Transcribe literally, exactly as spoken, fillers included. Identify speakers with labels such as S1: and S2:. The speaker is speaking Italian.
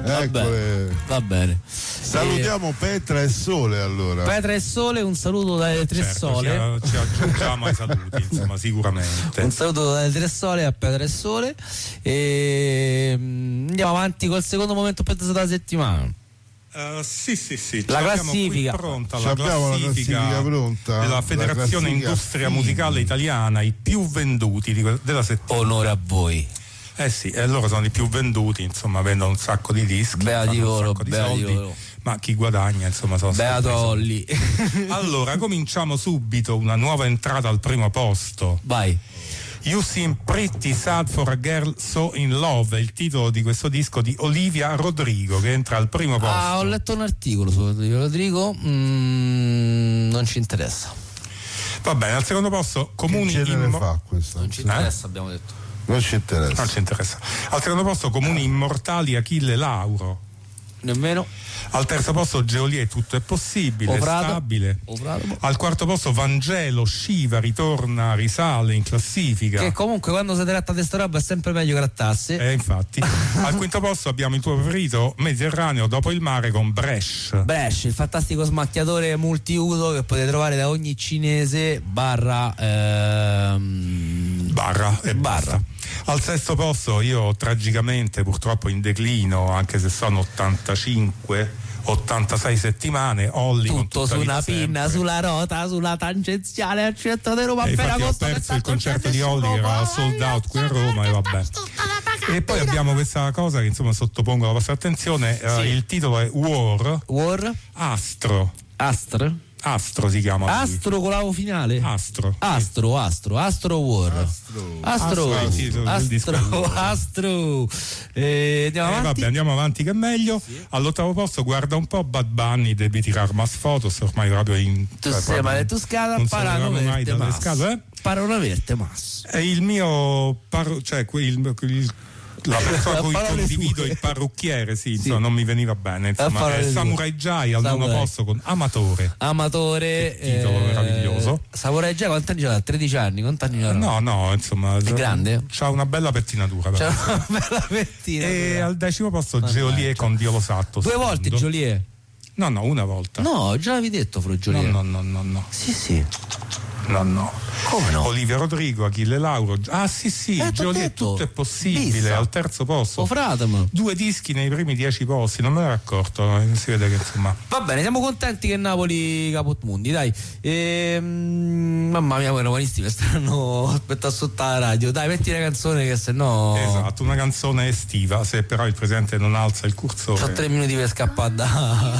S1: Va bene. Va bene.
S2: Salutiamo eh, Petra e Sole allora.
S1: Petra e Sole, un saluto dalle Tre
S3: certo,
S1: Sole.
S3: Ci, ci aggiungiamo ai saluti, insomma, sicuramente.
S1: Un saluto dalle Tre Sole a Petra e Sole. E andiamo avanti col secondo momento pentoso della settimana.
S3: Uh, sì, sì, sì.
S1: La classifica
S3: pronta,
S2: la classifica, la classifica pronta
S3: della Federazione Industria Musicale Italiana, i più venduti di que- della settimana.
S1: Onore a voi.
S3: Eh sì, e loro sono i più venduti, insomma, vendono un sacco di dischi,
S1: beati loro,
S3: di
S1: beati
S3: soldi,
S1: loro.
S3: Ma chi guadagna, insomma, sono
S1: beato Olli.
S3: Allora, cominciamo subito, una nuova entrata al primo posto.
S1: Vai.
S3: You Seem Pretty Sad for a Girl So in Love è il titolo di questo disco di Olivia Rodrigo, che entra al primo posto.
S1: Ah, ho letto un articolo su Olivia Rodrigo, mm, non ci interessa.
S3: Va bene, al secondo posto Comuni
S2: che genere
S3: immo-
S2: fa questo?
S1: Non ci interessa, eh? Abbiamo detto.
S2: Non ci interessa.
S3: Non ci interessa. Al secondo posto Comuni Immortali, Achille Lauro.
S1: Nemmeno.
S3: Al terzo posto Geolier, Tutto è possibile,
S1: Ovrado.
S3: Stabile.
S1: Ovrado.
S3: Al quarto posto Vangelo, Shiva, ritorna, risale in classifica.
S1: Che comunque quando si tratta di sta roba è sempre meglio grattarsi.
S3: Eh, infatti. Al quinto posto abbiamo il tuo preferito Mediterraneo dopo il mare con Bresh.
S1: Bresh, il fantastico smacchiatore multiuso che potete trovare da ogni cinese barra ehm...
S3: barra e
S1: barra.
S3: basta. Al sesto posto io tragicamente purtroppo in declino, anche se sono ottantacinque ottantasei settimane, Olli
S1: tutto
S3: con
S1: su una
S3: sempre.
S1: pinna, sulla rota, sulla tangenziale al centro di Roma.
S3: E infatti ho perso il concerto di Olli che era sold out qui a Roma e vabbè. E poi abbiamo questa cosa che insomma sottopongo alla vostra attenzione,
S1: sì.
S3: eh, il titolo è War
S1: War
S3: Astro
S1: Astro
S3: Astro si chiama lui.
S1: Astro con la O finale.
S3: Astro
S1: Astro, sì. Astro, Astro War.
S2: Astro.
S1: Astro,
S3: Astro,
S1: Astro, Astro. Astro. Eh, andiamo
S3: eh,
S1: avanti.
S3: Vabbè, andiamo avanti che è meglio. Sì. All'ottavo posto, guarda un po', Bad Bunny, devi tirar mas fotos, ormai proprio in.
S1: Tu
S3: cioè,
S1: sei male, tu scada, parano verte mas.
S3: Eh?
S1: Parano verte mas.
S3: È il mio paro, cioè il, il la persona con cui condivido sue. Il parrucchiere, sì, insomma, sì. Non mi veniva bene. Insomma, è Samurai Jai al nono posto con Amatore.
S1: Amatore,
S3: che titolo eh, meraviglioso.
S1: Samurai Jai quanti anni ha? tredici anni, quanti anni ha?
S3: No, no, insomma,
S1: è grande.
S3: C'ha una bella pettinatura.
S1: C'ha una bella pettinatura.
S3: E al decimo posto Geolier con Dio lo Satto.
S1: Due
S3: secondo.
S1: volte Geolier?
S3: No, no, una volta.
S1: No, già l'avevi detto Fro Geolier.
S3: No, no, no, no, no.
S1: Sì, sì.
S3: No, no.
S1: Come no?
S3: Olivia Rodrigo, Achille Lauro. Ah, sì, sì,
S1: eh,
S3: Geolier, Tutto è possibile.
S1: Vista.
S3: Al terzo posto.
S1: Oh, fratemo.
S3: Due dischi nei primi dieci posti, non me ne ero accorto. Si vede che insomma.
S1: Va bene, siamo contenti che Napoli caput mundi, dai. Ehm, mamma mia, quei romanisti mi stanno aspettando sotto la radio. Dai, metti una canzone che se no.
S3: Esatto, una canzone estiva. Se però il presidente non alza il cursore.
S1: Ho tre minuti per scappare da.